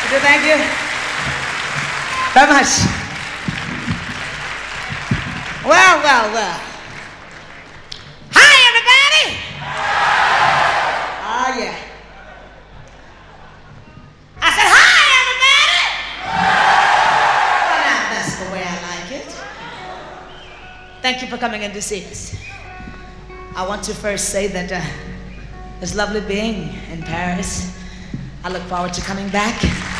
Thank you very much. Well. Hi, everybody. Oh, yeah. I said, hi, everybody. Well, now, that's the way I like it. Thank you for coming in to see us. I want to first say that it's lovely being in Paris. I look forward to coming back.